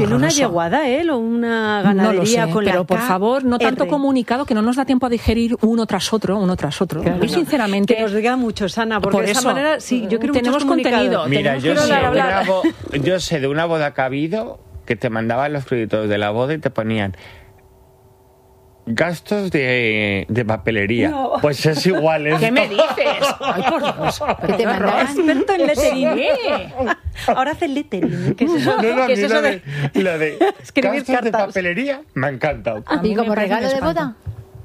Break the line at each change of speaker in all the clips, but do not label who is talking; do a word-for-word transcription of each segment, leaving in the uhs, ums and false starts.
¿Tiene una yeguada él o una ganadería
no lo sé,
con
pero
la
por
K
favor, no tanto
R?
comunicado que no nos da tiempo a digerir uno tras otro, uno tras otro.
Claro,
Yo sinceramente...
Que nos diga mucho, Sana, porque
por
de esa
eso,
manera, sí, yo quiero
tenemos
muchos
contenido.
Mira,
tenemos
yo
que
sé,
hablar,
de
hablar.
una bo- yo sé de una boda que ha habido que te mandaban los créditos de la boda y te ponían gastos de, de papelería.
No.
Pues es igual esto.
¿Qué me dices? Ay, por Dios.
¿Qué te mandaban?
Experto en lettering.
Sí.
Ahora hace lettering. ¿Qué es eso?
No, no, a
¿Qué
mí
es eso
lo
de...?
de, lo de
Escribir
gastos de
cartas.
papelería me ha encantado.
A mí
¿Y
me
como
parece
regalo
un
de
espanto.
boda?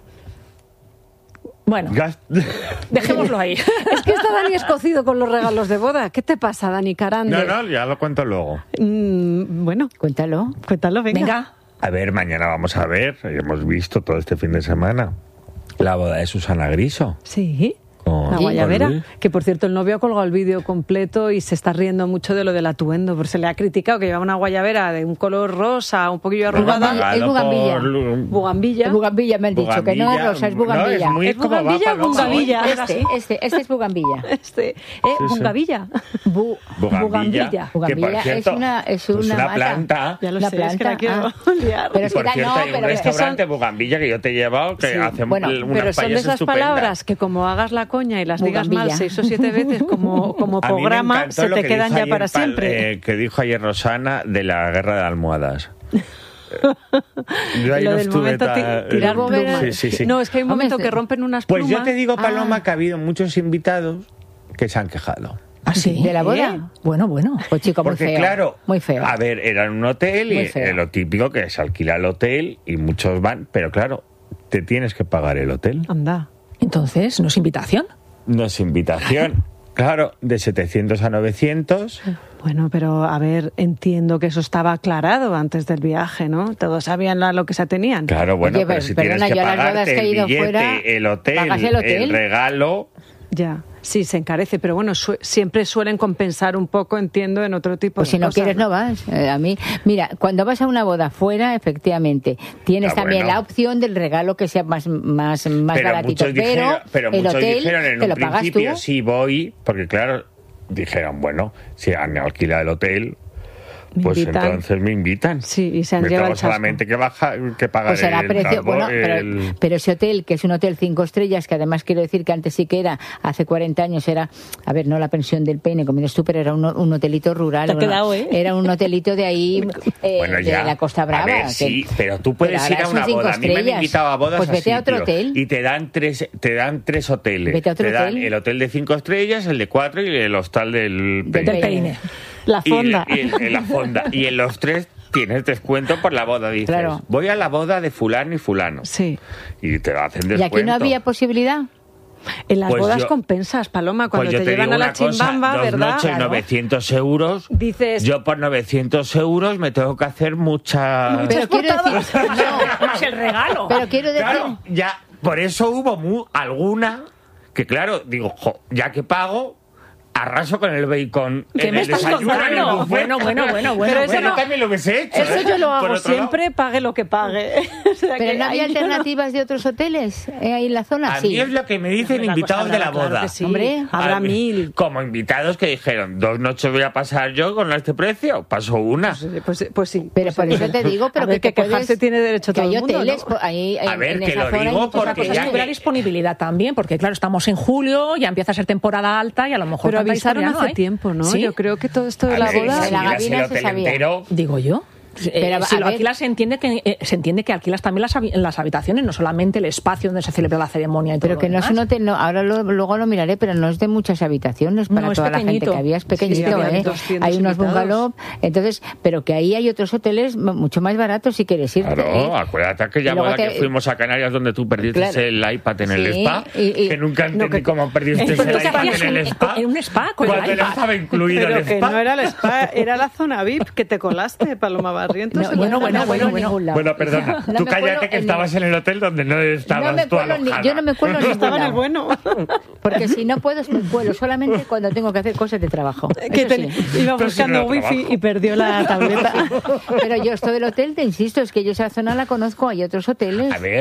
Bueno,
Gast-
dejémoslo ahí.
Es que está Dani escocido con los regalos de boda. ¿Qué te pasa, Dani Carande?
No, no, ya lo cuento luego.
Mm, bueno,
Cuéntalo.
cuéntalo, venga.
Venga.
A ver, mañana vamos a ver, hemos visto todo este fin de semana, la boda de Susana Griso.
Sí.
Con-
La
con
guayabera,
Luis.
que por cierto el novio ha colgado el vídeo completo y se está riendo mucho de lo del atuendo, porque se le ha criticado que llevaba una guayabera de un color rosa, un poquillo arrugada.
Bugambilla, es
Pagado
bugambilla.
por Lu-
Bugambilla.
Es bugambilla, me han dicho, que no es
Bugambilla.
rosa, es
No,
bugambilla.
es muy
¿Es
como
bugambilla
va,
o
Paloma,
bugambilla?
hoy.
Este, este, este es bugambilla.
Este, eh, Bugambilla.
Bu-
Bugambilla,
Bugambilla.
que por
Bugambilla
cierto,
es una, es
pues
una,
una
mata.
planta.
Ya lo
Una
sé, es que la
planta,
quiero liar.
Pero es
Por
que da-
cierto,
no,
hay un
pero es que
restaurante
son-
Bugambilla que yo te he llevado que
Sí.
hace
Bueno,
unas
Pero son de
payas
esas
estupendas.
palabras que como hagas la coña y las digas mal
Bugambilla.
seis o siete veces como, como
A mí me
programa,
encantó
se
lo
te
que
quedan
dijo
ya
ayer
para
Pal-
siempre.
eh, que dijo ayer Rosana de la guerra de almohadas. Yo ahí
Lo
no
del
estuve
momento ti-
tan-
tirar
Bobera-
plumas.
Sí, sí, sí.
No, es que hay un
Hombre,
momento
este-
que rompen unas
Pues
plumas.
yo te digo, Paloma,
Ah.
que ha habido muchos invitados que se han quejado.
¿Ah, sí?
¿De la boda?
Bueno, bueno.
Pues chico, muy
Porque
feo.
claro,
Muy feo.
a ver, era en un hotel
Muy
y
feo.
eh, lo típico que se alquila el hotel y muchos van, pero claro, te tienes que pagar el hotel.
Anda.
Entonces, ¿no es invitación?
No es invitación. Claro, de setecientos a novecientos.
Bueno, pero a ver, entiendo que eso estaba aclarado antes del viaje, ¿no? Todos sabían la- lo que se tenían.
Claro, bueno,
Oye,
pero
pero
si
perdona,
tienes que
yo a las bodas
pagarte
que he
el
ido
billete,
fuera,
el hotel,
¿pagas el hotel?
el regalo.
Ya, sí, se encarece, pero bueno, su- siempre suelen compensar un poco, entiendo, en otro tipo
Pues
de
si no
cosas,
quieres no vas. Eh, a mí, mira, cuando vas a una boda fuera, efectivamente, tienes
Ah,
también
bueno.
la opción del regalo que sea más más más
pero
baratito,
muchos dijeron,
pero,
pero
el
muchos
hotel
dijeron en
te
un
lo pagas tú.
principio sí voy, porque claro, dijeron, bueno, si han alquilado el hotel,
Me
pues
invitan.
entonces me invitan.
Sí, y se han
me
llevado
tengo
el chasco.
solamente que bajar, que pagar
Pues será
el
precio,
cargo,
bueno, pero,
el-
pero ese hotel, que es un hotel cinco estrellas, que además quiero decir que antes sí que era, hace cuarenta años era, a ver, no la pensión del Peine, como dices tú, pero era un, un hotelito rural.
Te ha
bueno,
quedado, ¿eh?
Era un hotelito de ahí, eh,
Bueno,
de
ya.
la Costa Brava.
A ver,
que-
sí, pero tú puedes
pero
ir
ahora
a
son
una
cinco
boda. A mí me han
estrellas.
invitado a bodas
Pues vete a otro
sitios
hotel.
y te dan tres, te dan tres hoteles.
Vete a otro
te dan
hotel.
el hotel de cinco estrellas, el de cuatro y el hostal del
Del
Peine.
Del peine.
La
Y-
fonda.
Y, en la fonda. Y en los tres tienes descuento por la boda. Dices,
Claro.
voy a la boda de fulano y fulano.
Sí.
Y te hacen
¿Y
descuento.
aquí no había posibilidad?
En las
Pues
bodas
yo-
compensas, Paloma, cuando
Pues yo
te,
te
llevan
digo
a la
una cosa,
chimbamba,
dos
¿verdad?
noches,
Claro.
novecientos euros.
Dices-
Yo por novecientos euros me tengo que hacer mucha...
Pero quiero decir, no,
Más el regalo.
pero quiero decir,
Claro, ya, por eso hubo mu- alguna que, claro, digo, jo, ya que pago, arraso con el bacon
¿Qué
en
me
el
estás
desayuno, en el
contando?
buffet.
Bueno, bueno, bueno, bueno.
Pero eso
Bueno,
no-
también lo hubiese hecho.
Eso
¿eh?
yo lo
Por
hago
otro lado.
siempre, pague lo que pague. O sea
pero
que
no había
ahí yo no-
alternativas de otros hoteles eh, ahí en la zona,
A
sí.
mí es lo que me dicen
La cosa
invitados de la
habrá, claro
boda.
que sí.
Hombre,
habrá
A mí,
mil.
Como invitados que dijeron, dos noches voy a pasar yo con este precio, paso una.
Pues, pues, pues sí.
Pero por eso te digo, pero
A ver,
que,
que
te puedes-
quejarse tiene derecho
que
todo
hay
el mundo,
hoteles
¿no?
por ahí
A
en-
ver,
en
que
esa
lo
zona
digo
hay muchas
Otra
porque
cosa
ya
es que hubiera
que-
disponibilidad también, porque claro, estamos en julio, ya empieza a ser temporada alta y a lo mejor
Pero
tanta
avisaron
historia no
hace
hay.
tiempo, ¿no?
¿Sí?
Yo creo que todo esto de
A
la
ver,
boda...
si
la
miras
gabina
el
se
hotel
sabía.
entero,
Digo yo.
Pero,
Eh, si
a
lo
ver-
alquilas se entiende que eh, se entiende que alquilas también las, habi- las habitaciones, no solamente el espacio donde se celebra la ceremonia y todo
Pero
lo
que no es
demás.
un hotel, no, ahora lo- luego lo miraré, pero no es de muchas habitaciones para
No, es
toda la gente
pequeñito.
que había, es pequeñito,
Sí, había
¿eh?
doscientos
Hay unos
invitados.
bungalow, entonces, pero que ahí hay otros hoteles m- mucho más baratos si quieres ir.
Claro, acuérdate aquella
Y luego
boda
te-
que fuimos a Canarias donde tú perdiste
Claro.
el iPad en el
Sí,
spa,
y- y-
que nunca entendí
No, que-
cómo perdiste
Eh,
el
pero ¿qué
iPad
hacías
en el
en-
spa.
en un spa con el
cuando
iPad?
no estaba incluido
Pero
el
que
spa.
no era el spa, era la zona V I P que te colaste, Paloma Barrientos.
No,
en
yo
la
no
zona
me
V I P.
cuelo en ningún lado.
Bueno, perdona,
No
tú
me
cállate
cuelo
que
en
estabas en el hotel donde no estabas
No me
tú
cuelo ni-
alojada.
yo no me cuelo en
Yo
ningún
estaba en el
lado.
bueno.
Porque si no puedo, me cuelo solamente cuando tengo que hacer cosas de trabajo.
Que
Eso
ten-
sí.
iba
Pero si
buscando
no era
wifi
trabajo.
y perdió la tableta.
Pero yo estoy del hotel, te insisto, es que yo esa zona la conozco, hay otros hoteles.
A ver,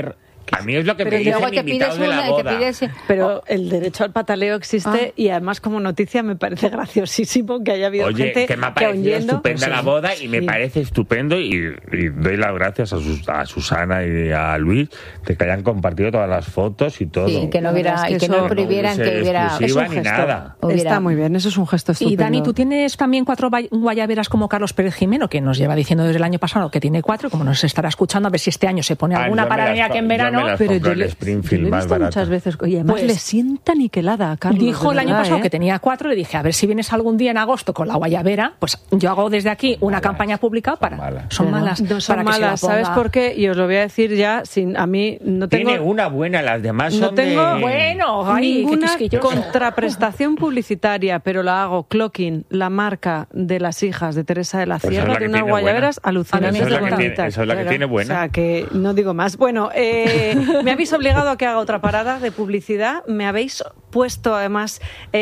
A mí es lo que
Pero
me
luego
dicen
te
invitados
pides
de la
una y te
boda.
pides-
Pero el derecho al pataleo existe
Ah.
y además como noticia me parece graciosísimo que haya habido
Oye,
gente
que me ha
que aun
parecido
yendo...
estupenda la boda y me
Sí.
parece estupendo y, y doy las gracias a, Sus- a Susana y a Luis de que hayan compartido todas las fotos y todo.
Sí, que no
La
hubiera,
verdad es
y
que
que no
eso-
prohibieran
no
que
hubiese
hubiera...
exclusiva
Es un
ni
gesto.
nada.
Hubiera-
Está muy bien, eso es un gesto estupendo.
Y Dani, tú tienes también cuatro guay- guayaberas como Carlos Pérez Jimeno, que nos lleva diciendo desde el año pasado que tiene cuatro, como nos estará escuchando, a ver si este año se pone
Ah,
alguna
yo me
para
las
venir aquí
co-
en
yo me
verano.
las
Pero
compro
yo
en
le,
Springfield
yo le he
más
visto
barata.
muchas veces y además
Pues-
le sienta niquelada a Carlos.
Dijo
de
el año
verdad,
pasado
¿eh?
que tenía cuatro, le dije, a ver si vienes algún día en agosto con la guayabera, pues yo hago desde aquí una
malas,
campaña pública
son
para...
malas.
Son
Pero
malas.
No son
para que se la
malas, ¿sabes
ponga.
por qué? Y os lo voy a decir ya, sin a mí no tengo...
Tiene una buena, las demás
No
son
tengo
de...
Bueno, ay, qué
ninguna
quisquilloso.
contraprestación publicitaria, pero la hago Clocking, la marca de las hijas de Teresa de la
Pues esa es
Sierra,
la que
de unas
tiene
guayaberas
buena.
alucinantes
Esa es la
de
que tiene-
bonitas.
esa es la que
Claro.
tiene buena.
O sea, que no digo más. Bueno, eh, me habéis obligado a que haga otra parada de publicidad, me habéis puesto además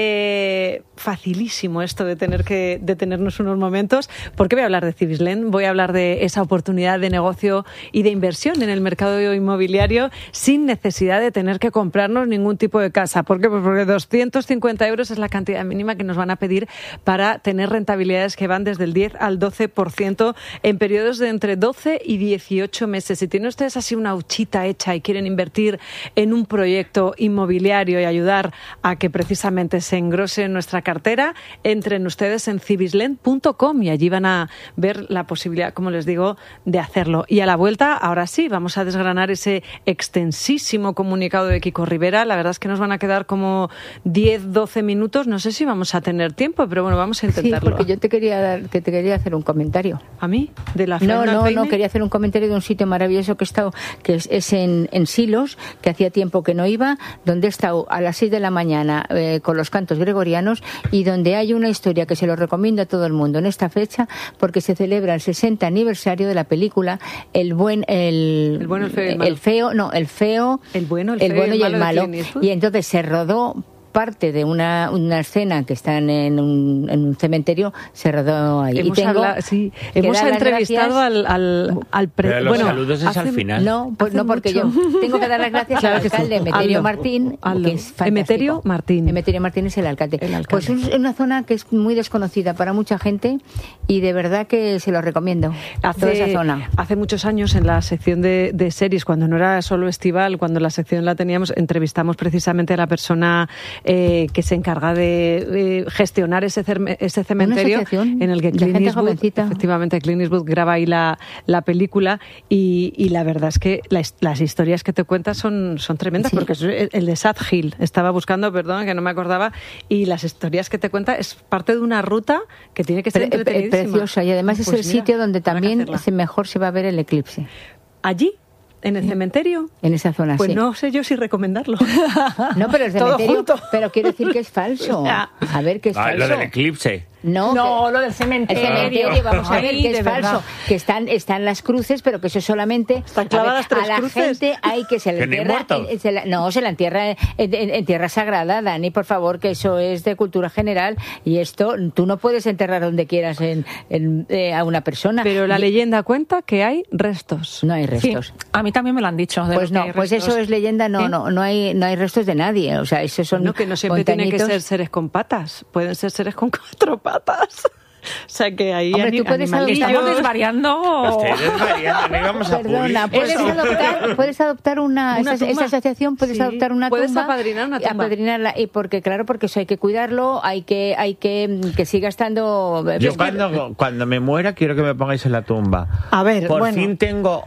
eh, facilísimo esto de tener que detenernos unos momentos, porque voy a hablar de Cibislen, voy a hablar de esa oportunidad de negocio y de inversión en el mercado inmobiliario sin necesidad de tener que comprarnos ningún tipo de casa. ¿Por qué? Pues porque doscientos cincuenta euros es la cantidad mínima que nos van a pedir para tener rentabilidades que van desde el diez al doce por ciento en periodos de entre doce y dieciocho meses. Si tienen ustedes así una huchita hecha y quieren invertir en un proyecto inmobiliario y ayudar a que precisamente se engrose nuestra cartera, entren ustedes en cibislen punto com y allí van a ver la posibilidad, como les digo, de hacerlo. Y a la vuelta, ahora sí, vamos a desgranar ese extensísimo comunicado de Kiko Rivera. La verdad es que nos van a quedar como diez, doce minutos. No sé si vamos a tener tiempo, pero bueno, vamos a
Sí,
intentarlo.
porque yo te quería dar, que te quería hacer un comentario.
¿A mí? ¿De la
No,
Fernanda
no,
Peine?
no, quería hacer un comentario de un sitio maravilloso que he estado, que es, es en, en Silos, que hacía tiempo que no iba, donde he estado a las seis de la mañana eh, con los cantos gregorianos y donde hay una historia que se lo recomiendo a todo el mundo en esta fecha, porque se celebra el sesenta aniversario de la película El buen, el,
El bueno, el feo y el malo.
el feo, no, el feo,
El bueno, el feo y el
y el
malo de
malo,
Clint Eastwood.
y entonces se rodó parte de una, una escena que están en un, en un cementerio, se rodó ahí.
Hemos,
y tengo
habla- sí,
que
hemos
dar las
entrevistado
gracias-
al, al, al pre-
Pero los
bueno,
saludos es al
hace-
final.
No, pues
Hace
no, porque
mucho.
yo tengo que dar las gracias
Claro
al
que sí.
alcalde Emeterio
Hazlo,
Martín,
hazlo.
que es fantástico.
Emeterio Martín.
Emeterio Martín es el alcalde.
El alcalde.
Pues es una zona que es muy desconocida para mucha gente y de verdad que se lo recomiendo. Toda esa zona.
hace muchos años en la sección de, de series, cuando no era solo estival, cuando la sección la teníamos, entrevistamos precisamente a la persona eh, que se encarga de eh, gestionar ese, cerme- ese cementerio
asociación
en el que
de
Clint
gente
Eastwood,
jovencita.
efectivamente Clint Eastwood graba ahí la, la película y, y la verdad es que la his- las historias que te cuentas son, son tremendas,
Sí.
porque es el, el de Sad Hill, estaba buscando, perdón, que no me acordaba, y las historias que te cuenta es parte de una ruta que tiene que ser
Pre- pre-
entretenidísima.
preciosa y además
Pues
es el
mira,
sitio donde
habrá que
también
hacerla.
se mejor se va a ver el eclipse.
¿Allí? ¿En el cementerio?
En esa zona,
Pues
sí.
no sé yo si recomendarlo.
No, pero el
Todo
cementerio,
junto.
pero quiero decir que es falso.
Ya.
A ver, que es
Ah,
falso.
lo del eclipse.
No,
No,
que-
lo del
el
cementerio.
cementerio, vamos a ver
Ay,
que es
de
falso,
verdad.
que están están las cruces, pero que eso solamente
Están
a,
clavadas tres
a la
cruces.
gente hay que se la
Que ni
entierra,
muertos.
en- se la- no, se la entierra en, en- en tierra sagrada, Dani, por favor, que eso es de cultura general y esto tú no puedes enterrar donde quieras en, en, eh, a una persona.
Pero la
Y-
leyenda cuenta que hay restos.
no hay
Sí,
restos.
a mí también me lo han dicho. de
Pues
los que
no,
hay
pues
restos.
eso es leyenda, no,
¿Sí?
no, no hay, no hay restos de nadie, o sea, esos son
No, que no siempre tienen que
montañitos.
ser seres con patas. Pueden ser seres con cuatro patas. O sea que ahí
Hombre,
ani-
tú puedes
animalillos.
Estamos desvariando.
Ustedes desvariando, no íbamos a
Perdona,
publicar.
puedes adoptar, puedes adoptar una,
Una
esa,
tumba.
esa asociación, puedes
Sí,
adoptar una
puedes
tumba.
apadrinar una
y
tumba.
apadrinarla, y porque claro, porque eso hay que cuidarlo, hay que, hay que que siga estando.
Yo
es que-
cuando, cuando me muera quiero que me pongáis en la tumba.
A ver,
Por
bueno.
fin tengo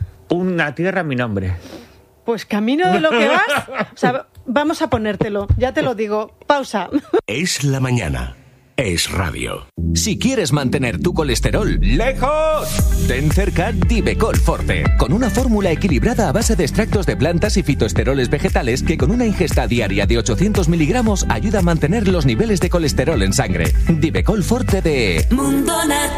una tierra a mi nombre.
Pues camino de lo que vas. O sea, vamos a ponértelo. Ya te lo digo. Pausa.
Es la mañana. Es radio.
Si quieres mantener tu colesterol
¡Lejos!
ten cerca Divecol Forte, con una fórmula equilibrada a base de extractos de plantas y fitoesteroles vegetales que con una ingesta diaria de ochocientos miligramos ayuda a mantener los niveles de colesterol en sangre. Divecol Forte de
Mundo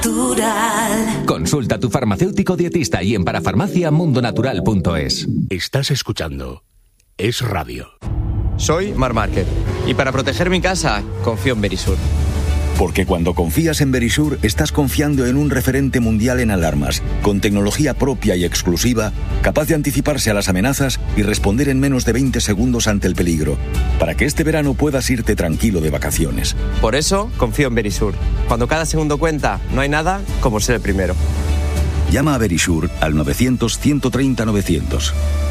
Natural.
Consulta a tu farmacéutico dietista y en parafarmacia mundonatural punto es.
Estás escuchando Es radio.
Soy Mar Márquez y para proteger mi casa confío en Verisur. Porque cuando confías en Verisure, estás confiando en un referente mundial en alarmas, con tecnología propia y exclusiva, capaz de anticiparse a las amenazas y responder en menos de veinte segundos ante el peligro, para que este verano puedas irte tranquilo de vacaciones.
Por eso, confío en Verisure. Cuando cada segundo cuenta, no hay nada como ser el primero.
Llama a Verisure al novecientos, ciento treinta, novecientos.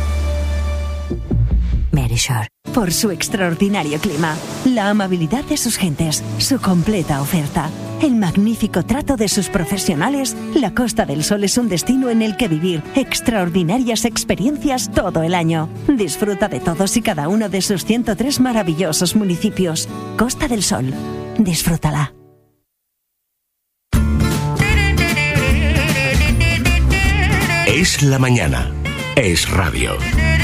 Verisure, por su extraordinario clima, la amabilidad de sus gentes, su completa oferta, el magnífico trato de sus profesionales, la Costa del Sol es un destino en el que vivir extraordinarias experiencias todo el año. Disfruta de todos y cada uno de sus ciento tres maravillosos municipios. Costa del Sol, disfrútala.
Es la mañana. Es radio.